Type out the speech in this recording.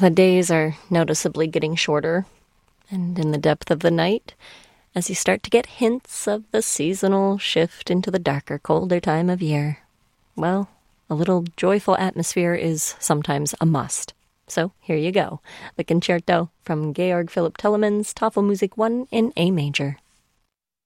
The days are noticeably getting shorter, and in the depth of the night, as you start to get hints of the seasonal shift into the darker, colder time of year, well, a little joyful atmosphere is sometimes a must. So here you go, the concerto from Georg Philipp Telemann's Tafelmusik 1 in A major.